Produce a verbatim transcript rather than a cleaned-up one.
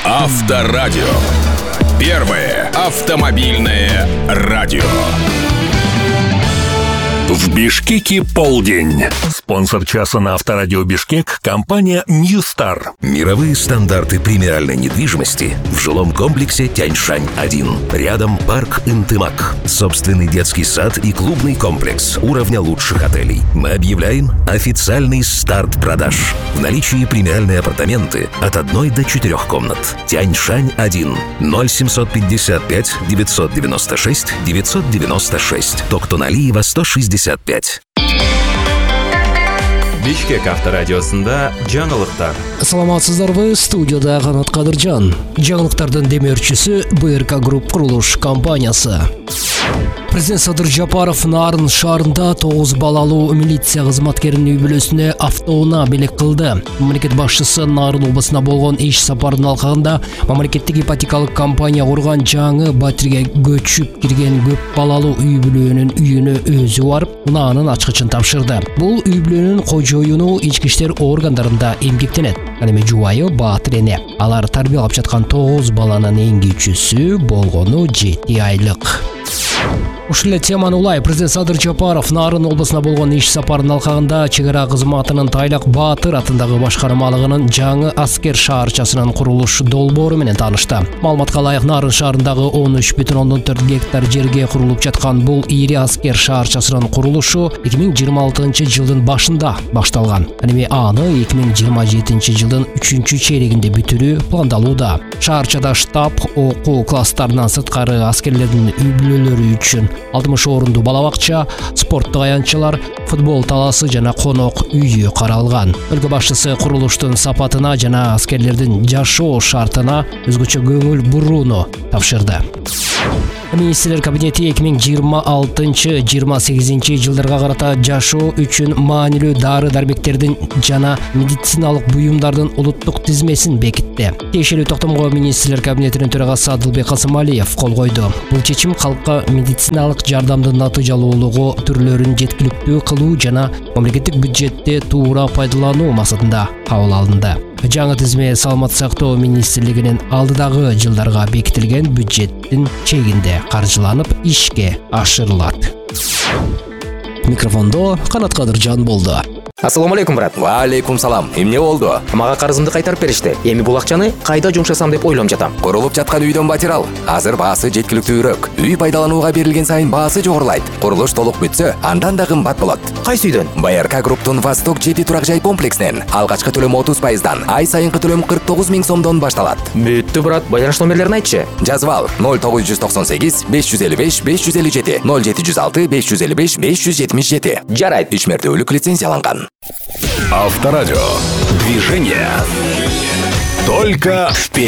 Авторадио. Первое автомобильное радио. В Бишкеке полдень. Спонсор часа на Авторадио Бишкек — компания Ньюстар. Мировые стандарты премиальной недвижимости в жилом комплексе Тяньшань один. Рядом парк Интымак. Собственный детский сад и клубный комплекс уровня лучших отелей. Мы объявляем официальный старт продаж. В наличии премиальные апартаменты от одной до четырех комнат. Тяньшань один. ноль семьсот пятьдесят пять девятьсот девяносто шесть девятьсот девяносто шесть. Токтоналиева сто шестьдесят пять. Бишкек авторадиосында жаңылыктар. Саламатсыздарбы, студияда Канат Кадыржан. Жаңылыктардын демеушүсү бэ эр ка Групп курулуш компаниясы. Президент Садыр Жапаров Нарын шаарында тогуз балалуу милиция кызматкеринин үй бүлөсүнө автоунаа белек кылды. Мамлекет башчысы Нарын облусуна болгон иш сапарынын алкагында мамлекеттик ипотекалык компания курган жаңы батирге көчүп кирген көп балалуу үй бүлөнүн үйүнө өзү барып, унаанын ачкычын тапшырды. Бул үй бүлөнүн кожоюну ички иштер органдарында эмгектенет. Ал эми жубайы Баатыр эне. Алар тарбиялап жаткан тогуз баланын эң кичүүсү болгону жети айлык. Ушул эле теманы улай президент Садыр Жапаров Нарын облусуна болгон иш сапарынын алкагында чек ара кызматынын Тайлак Баатыр атындагы башкармалыгынын жаңы аскер шаарчасынын курулуш долбоору менен таанышты. Маалыматка ылайык, Нарын шаарындагы он үч бүтүн ондон төрт гектар жерге курулуп жаткан бул ири аскер шаарчасынын курулушу эки миң жыйырма алтынчы жылдын башында башталган. Эми аны эки миң жыйырма жетинчи жылдын үчүнчү чейрегинде бүтүрүү пландалууда. Шаарчада штаб, окуу класстарынан сырткары аскерлердин үй бүлөлөрү үчүн алтымыш орунду балабакча, спорттук аянтчалар, футбол таласы жана конок үйү каралган. Өлкө башчысы курулуштун сапатына жана аскерлердин жашоо шартына өзгөчө көңүл бурууну тапшырды. Министрлер кабинети эки миң жыйырма алтынчы — жыйырма сегизинчи жылдарга карата жашоо үчүн маанилүү дары-дармектердин жана медициналык буюмдардын улуттук тизмесин бекитти. Тиешелүү токтомго министрлер кабинетинин төрагасы Адылбек Касымалиев кол койду. Бул чечим калкка медициналык жардамдын натыйжалуулугу түрлөрүн жеткиликтүү кылуу жана мамлекеттик бюджетти туура пайдалануу максатында кабыл алынды. Жаңы тизме Саламаттык сактоо министрлигинин алдыдагы жылдарга бекитилген бюджеттин чегинде каржыланып ишке ашырылат. Микрофондо Канат Кадыржан болду. Ассаламу алейкум, брат. Ва алейкум салам. Эмне болду? Мага карызымды кайтарып беришти. Эми бул акчаны кайда жумшасам деп ойлоп жатам. Курулуп жаткан үйдөн батир ал. Азыр баасы жеткиликтүүрөөк. Үй пайдаланууга берилген сайын баасы жогорулайт. Курулуш толук бүтсө, андан да кымбат болот. Кайсы үйдөн? бэ эр ка Групптун Восток жети турак жай комплекснен алгачкы төлөм отуз пайыздан, ай сайынкы төлөм кырк тогуз миң сомдон башталат. Бүттү, брат. Байланыш номерлерин айтчы. Жазып ал: ноль тогуз жүз токсон сегиз беш жүз элүү беш беш жүз элүү жети, ноль жети жүз алты беш жүз элүү беш беш жүз жетимиш жети. Жарайт. Үч мертөлүк лицензияланган. Авторадио. Движение. Только вперед.